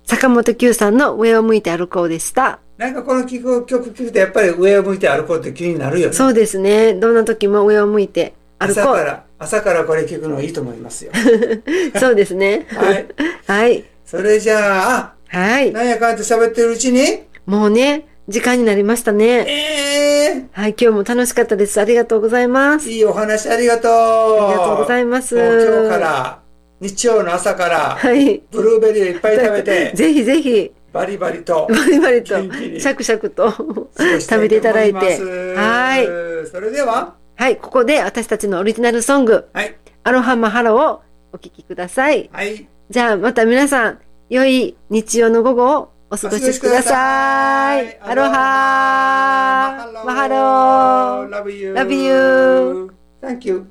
坂本九さんの上を向いて歩こうでした。 なんかこの曲聴くとやっぱり上を向いて歩こうって気になるよね。 そうですね。どんな時も上を向いて歩こう。 朝からこれ聞くのいいと思いますよ。 そうですね。 はい。 はい。 それじゃあ、 はい。 なんやかんやと喋ってるうちに、 もうね、時間になりましたね。はい、今日も楽しかったです。ありがとうございます。 いいお話ありがとう。 ありがとうございます。 もう今日から、日曜の朝から、 はい。 ブルーベリーいっぱい食べて、 ぜひぜひ、 バリバリと、 シ元気にャクシャクと食べていただいて。 はい。それでは、 はい、ここで私たちのオリジナルソング、 はい。 アロハマハロをお聴きください。 はい。 じゃあまた皆さん、良い日曜の午後をお過ごしください。アロハマハロー Love you. Thank you.